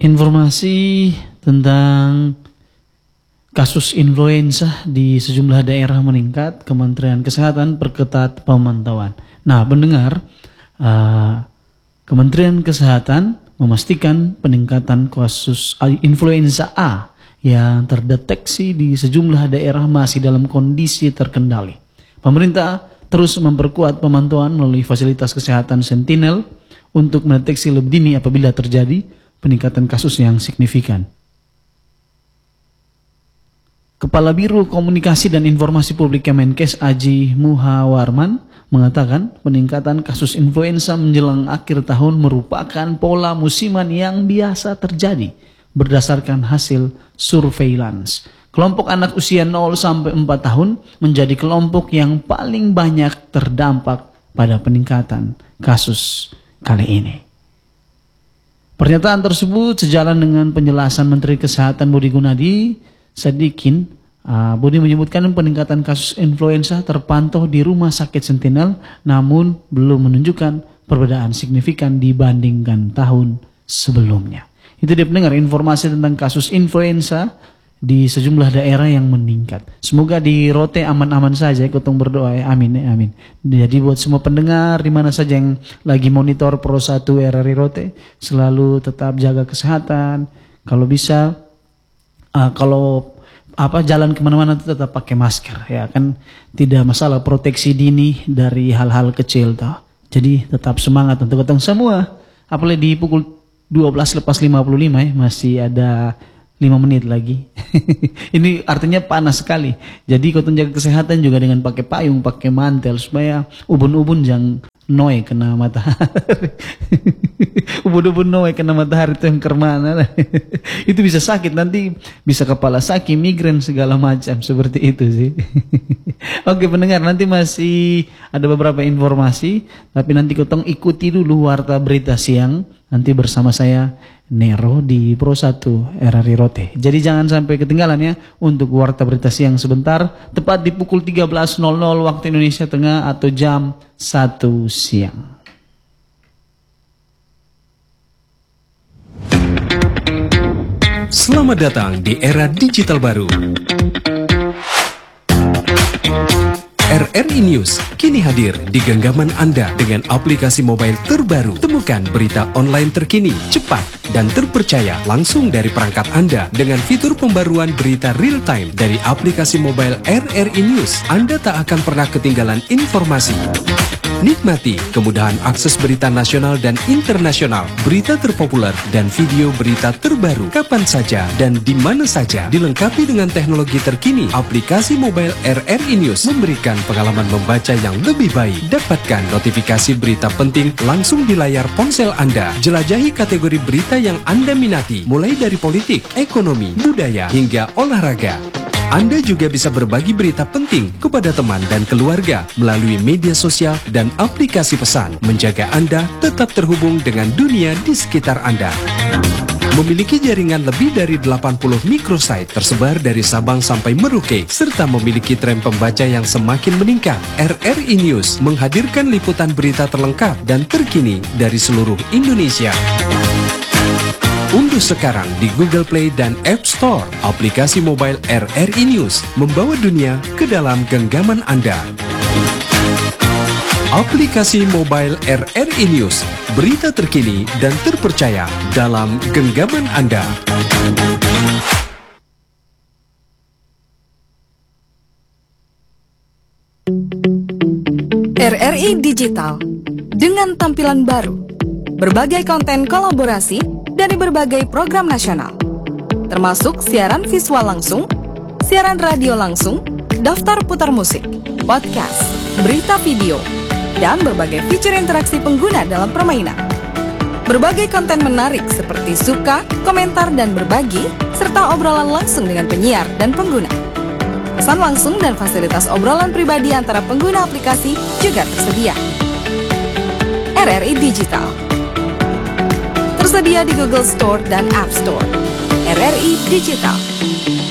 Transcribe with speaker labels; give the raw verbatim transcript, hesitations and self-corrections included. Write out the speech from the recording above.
Speaker 1: Informasi tentang kasus influenza di sejumlah daerah meningkat, Kementerian Kesehatan perketat pemantauan. Nah, pendengar, uh, Kementerian Kesehatan memastikan peningkatan kasus influenza A yang terdeteksi di sejumlah daerah masih dalam kondisi terkendali. Pemerintah terus memperkuat pemantauan melalui fasilitas kesehatan Sentinel untuk mendeteksi lebih dini apabila terjadi peningkatan kasus yang signifikan. Kepala Biro Komunikasi dan Informasi Publik Kemenkes Aji Muhawarman mengatakan peningkatan kasus influenza menjelang akhir tahun merupakan pola musiman yang biasa terjadi berdasarkan hasil surveillance. Kelompok anak usia nol sampai empat tahun menjadi kelompok yang paling banyak terdampak pada peningkatan kasus kali ini. Pernyataan tersebut sejalan dengan penjelasan Menteri Kesehatan Budi Gunadi Sadikin. Uh, Budi menyebutkan peningkatan kasus influenza terpantau di Rumah Sakit Sentinel, namun belum menunjukkan perbedaan signifikan dibandingkan tahun sebelumnya. Itu dia pendengar informasi tentang kasus influenza di sejumlah daerah yang meningkat. Semoga di Rote aman-aman saja, kutong berdoa ya, amin ya, amin. Jadi buat semua pendengar di mana saja yang lagi monitor Pro satu R R I Rote, selalu tetap jaga kesehatan. Kalau bisa, uh, kalau apa jalan kemana-mana tetap pakai masker ya kan, tidak masalah, proteksi dini dari hal-hal kecil toh. Jadi tetap semangat untuk ketemu semua. Apalagi di pukul dua belas lepas lima puluh lima ya, masih ada lima menit lagi. Ini artinya panas sekali. Jadi kau jaga kesehatan juga dengan pakai payung, pakai mantel supaya ubun-ubun jangan noe kena matahari. Ubun-ubun noe kena matahari itu yang kermana. Itu bisa sakit nanti, bisa kepala sakit, migrain segala macam seperti itu sih. Oke pendengar, nanti masih ada beberapa informasi, tapi nanti kau ikuti dulu warta berita siang nanti bersama saya Nero di Pro satu R R I Rote. Jadi jangan sampai ketinggalan ya untuk warta berita siang sebentar, tepat di pukul tiga belas nol nol waktu Indonesia Tengah atau jam satu siang.
Speaker 2: Selamat datang di era digital baru. R R I News kini hadir di genggaman Anda dengan aplikasi mobile terbaru. Temukan berita online terkini, cepat, dan terpercaya langsung dari perangkat Anda dengan fitur pembaruan berita real time dari aplikasi mobile R R I News. Anda tak akan pernah ketinggalan informasi. Nikmati kemudahan akses berita nasional dan internasional, berita terpopuler, dan video berita terbaru kapan saja dan di mana saja. Dilengkapi dengan teknologi terkini, aplikasi mobile R R I News memberikan pengalaman membaca yang lebih baik. Dapatkan notifikasi berita penting langsung di layar ponsel Anda. Jelajahi kategori berita yang Anda minati, mulai dari politik, ekonomi, budaya, hingga olahraga. Anda juga bisa berbagi berita penting kepada teman dan keluarga melalui media sosial dan aplikasi pesan, menjaga Anda tetap terhubung dengan dunia di sekitar Anda. Memiliki jaringan lebih dari delapan puluh microsite tersebar dari Sabang sampai Merauke, serta memiliki tren pembaca yang semakin meningkat. R R I News menghadirkan liputan berita terlengkap dan terkini dari seluruh Indonesia. Unduh sekarang di Google Play dan App Store aplikasi mobile R R I News, membawa dunia ke dalam genggaman Anda. Aplikasi mobile R R I News, berita terkini dan terpercaya dalam genggaman Anda.
Speaker 3: R R I Digital dengan tampilan baru, berbagai konten kolaborasi dari berbagai program nasional, termasuk siaran visual langsung, siaran radio langsung, daftar putar musik, podcast, berita video, dan berbagai fitur interaksi pengguna dalam permainan. Berbagai konten menarik seperti suka, komentar, dan berbagi, serta obrolan langsung dengan penyiar dan pengguna. Pesan langsung dan fasilitas obrolan pribadi antara pengguna aplikasi juga tersedia. R R I Digital tersedia di Google Store dan App Store. R R I Digital.